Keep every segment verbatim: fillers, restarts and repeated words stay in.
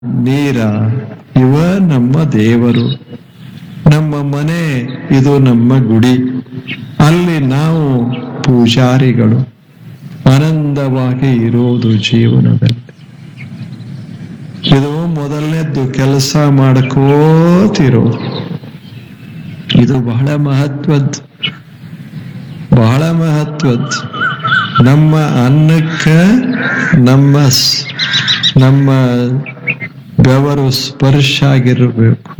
ನೀರ ಇವ ನಮ್ಮ ದೇವರು, ನಮ್ಮ ಮನೆ ಇದು ನಮ್ಮ ಗುಡಿ, ಅಲ್ಲಿ ನಾವು ಪೂಜಾರಿಗಳು. ಆನಂದವಾಗಿ ಇರೋದು ಜೀವನದಲ್ಲಿ. ಇದು ಮೊದಲನೇದ್ದು, ಕೆಲಸ ಮಾಡ್ಕೋತಿರೋ. ಇದು ಬಹಳ ಮಹತ್ವದ್ದು, ಬಹಳ ಮಹತ್ವದ್ದು. ನಮ್ಮ ಅನ್ನಕ್ಕ ನಮ್ಮ ನಮ್ಮ ಬೆವರು ಸ್ಪರ್ಶ ಆಗಿರಬೇಕು.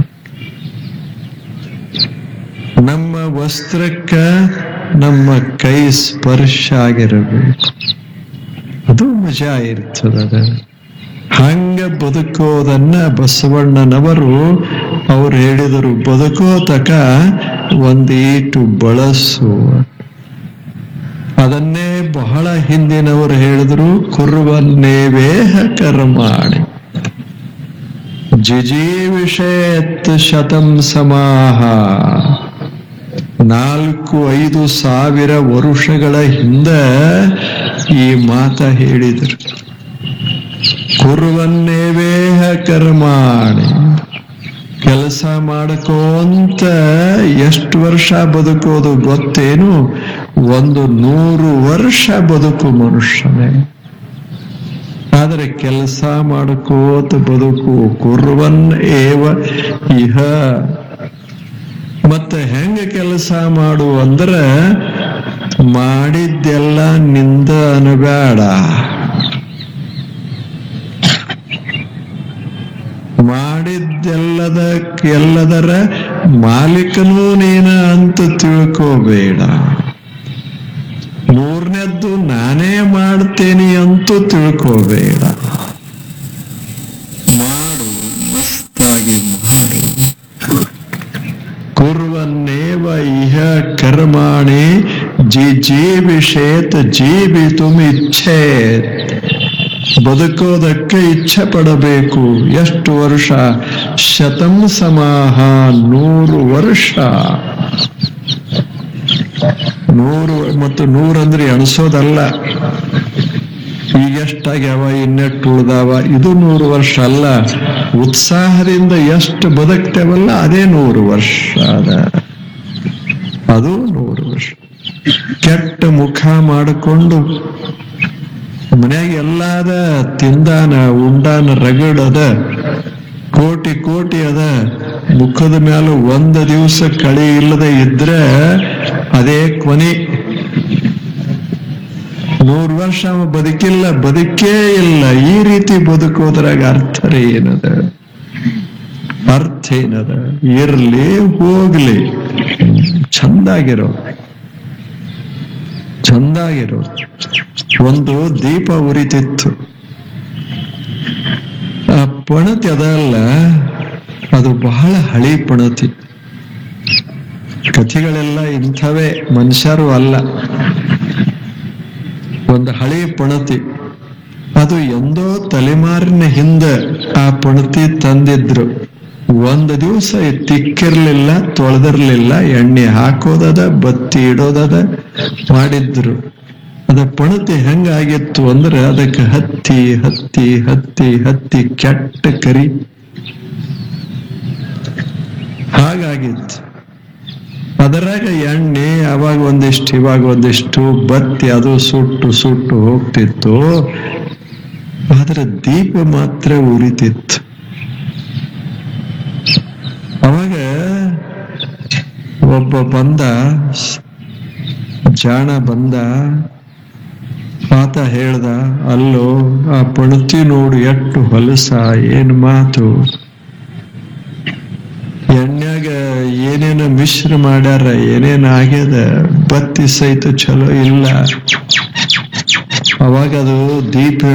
ನಮ್ಮ ವಸ್ತ್ರಕ್ಕ ನಮ್ಮ ಕೈ ಸ್ಪರ್ಶ ಆಗಿರಬೇಕು. ಅದು ಮಜಾ ಇರ್ತದ. ಹಂಗ ಬದುಕೋದನ್ನ ಬಸವಣ್ಣನವರು ಅವ್ರು ಹೇಳಿದರು, ಬದುಕೋತಕ ಒಂದೀಟು ಬಳಸು. ಅದನ್ನೇ ಬಹಳ ಹಿಂದಿನವರು ಹೇಳಿದ್ರು, ಕುರ್ವನ್ನೇವೇಹ ಕರ್ಮಾಣಿ ಜಿಜೀವಿಷೇತ್ ಶತಂ ಸಮಾಹ. ನಾಲ್ಕು ಐದು ಸಾವಿರ ವರುಷಗಳ ಹಿಂದ ಈ ಮಾತ ಹೇಳಿದರು. ಕುರ್ವನ್ನೇವೇಹ ಕರ್ಮಾಣಿ, ಕೆಲಸ ಮಾಡ್ಕೋಂತ ಎಷ್ಟು ವರ್ಷ ಬದುಕೋದು ಗೊತ್ತೇನು? ಒಂದು ನೂರು ವರ್ಷ ಬದುಕು ಮನುಷ್ಯನೇ. ಆದರೆ ಕೆಲಸ ಮಾಡ್ಕೋತ ಬದುಕು. ಕುರ್ವನ್ ಏವ ಇಹ. ಮತ್ತೆ ಹೆಂಗ ಕೆಲಸ ಮಾಡು ಅಂದ್ರ, ಮಾಡಿದ್ದೆಲ್ಲ ನಿಂದ ಅನಬೇಡ, ಮಾಡಿದ್ದೆಲ್ಲದ ಎಲ್ಲದರ ಮಾಲೀಕನೂ ನೀನ ಅಂತ ತಿಳ್ಕೋಬೇಡ. ಮೂರನೇದ್ದು, ನಾನೇ ಮಾಡ್ತೇನೆ ಅಂತೂ ತಿಳ್ಕೋಬೇಡ. ಮಾಡು, ಮಸ್ತಾಗಿ ಮಾಡು. ಕುರ್ವನ್ನೇವ ಇಹ ಕರ್ಮಾಣಿ ಜಿಜೀವಿಷೇತ್ ಜೀವಿತುಂ ಇಚ್ಛೇತ್. ಬದುಕೋದಕ್ಕೆ ಇಚ್ಛೆ ಪಡಬೇಕು. ಎಷ್ಟು ವರ್ಷ? ಶತಂ ಸಮಾಹ, ನೂರು ವರ್ಷ. ನೂರು ಮತ್ತು ನೂರಂದ್ರೆ ಎಣಿಸೋದಲ್ಲ. ಈಗ ಎಷ್ಟಾಗ್ಯಾವ, ಇನ್ನೆಟ್ಟು ಉಳ್ದಾವ, ಇದು ನೂರು ವರ್ಷ ಅಲ್ಲ. ಉತ್ಸಾಹದಿಂದ ಎಷ್ಟು ಬದುಕ್ತೇವಲ್ಲ ಅದೇ ನೂರು ವರ್ಷ ಅದ. ಅದು ನೂರು ವರ್ಷ. ಕೆಟ್ಟ ಮುಖ ಮಾಡಿಕೊಂಡು ಮನ್ಯಾಗ ಎಲ್ಲಾದ ತಿಂದಾನ ಉಂಡಾನ ರಗಡದ, ಕೋಟಿ ಕೋಟಿ ಅದ, ಮುಖದ ಮೇಲೆ ಒಂದು ದಿವಸ ಕಳಿ ಇಲ್ಲದೆ ಇದ್ರೆ ಅದೇ ಕೊನೆ. ನೂರು ವರ್ಷ ಅವ ಬದುಕಿಲ್ಲ, ಬದುಕೇ ಇಲ್ಲ. ಈ ರೀತಿ ಬದುಕೋದ್ರಾಗ ಅರ್ಥ ಏನದ? ಅರ್ಥ ಏನದ? ಇರ್ಲಿ ಹೋಗ್ಲಿ, ಚಂದಾಗಿರೋ ಚಂದಾಗಿರೋ. ಒಂದು ದೀಪ ಉರಿತಿತ್ತು. ಆ ಪಣತಿ ಅದಲ್ಲ, ಅದು ಬಹಳ ಹಳಿ ಪಣತಿ. ಕಥೆಗಳೆಲ್ಲ ಇಂಥವೇ, ಮನುಷ್ಯರು ಅಲ್ಲ. ಒಂದು ಹಳಿ ಪಣತಿ, ಅದು ಎಂದೋ ತಲೆಮಾರಿನ ಹಿಂದೆ ಆ ಪಣತಿ ತಂದಿದ್ರು. ಒಂದು ದಿವಸ ತಿಕ್ಕಿರ್ಲಿಲ್ಲ, ತೊಳೆದಿರ್ಲಿಲ್ಲ, ಎಣ್ಣೆ ಹಾಕೋದದ, ಬತ್ತಿ ಇಡೋದದ ಮಾಡಿದ್ರು. ಅದ ಪಣತಿ ಹೆಂಗಾಗಿತ್ತು ಅಂದ್ರೆ, ಅದಕ್ಕೆ ಹತ್ತಿ ಹತ್ತಿ ಹತ್ತಿ ಹತ್ತಿ ಕೆಟ್ಟ ಕರಿ ಹಾಗಾಗಿತ್ತು. ಅದರಾಗ ಎಣ್ಣೆ ಅವಾಗ ಒಂದಿಷ್ಟು ಇವಾಗ ಒಂದಿಷ್ಟು ಬತ್ತಿ, ಅದು ಸುಟ್ಟು ಸುಟ್ಟು ಹೋಗ್ತಿತ್ತು. ಆದ್ರೆ ದೀಪ ಮಾತ್ರ ಉರಿತಿತ್ತು. ಅವಾಗ ಒಬ್ಬ ಬಂದ, ಜಾಣ ಬಂದ. ಆತ ಹೇಳ್ದ, ಅಲ್ಲೋ ಆ ಪಣತಿ ನೋಡು ಎಷ್ಟು ಹೊಲಸ, ಏನ್ ಮಾತು. ಎಣ್ಣೆಗ ಏನೇನ ಮಿಶ್ರ ಮಾಡ್ಯಾರ, ಏನೇನ ಆಗ್ಯದ, ಬತ್ತಿ ಸಹಿತ ಚಲೋ ಇಲ್ಲ. ಅವಾಗ ಅದು ದೀಪ